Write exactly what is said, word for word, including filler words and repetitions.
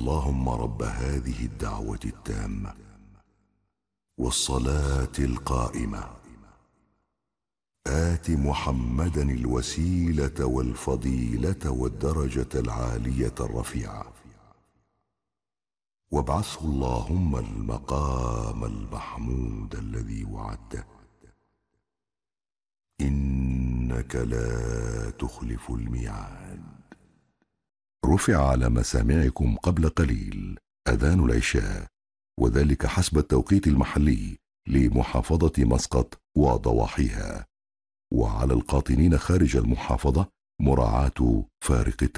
اللهم رب هذه الدعوة التامة والصلاة القائمة آت محمدا الوسيلة والفضيلة والدرجة العالية الرفيعة وابعثه اللهم المقام المحمود الذي وعدته إنك لا تخلف الميعاد. رفع على مسامعكم قبل قليل أذان العشاء، وذلك حسب التوقيت المحلي لمحافظة مسقط وضواحيها، وعلى القاطنين خارج المحافظة مراعاة فارق التوقيت.